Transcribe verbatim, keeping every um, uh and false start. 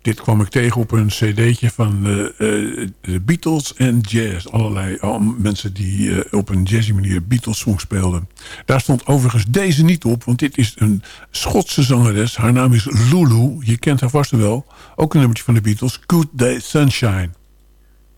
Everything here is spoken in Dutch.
Dit kwam ik tegen op een cd'tje van uh, uh, de Beatles en jazz. Allerlei uh, mensen die uh, op een jazzy manier Beatles songs speelden. Daar stond overigens deze niet op. Want dit is een Schotse zangeres. Haar naam is Lulu. Je kent haar vast wel. Ook een nummertje van de Beatles. Good Day Sunshine.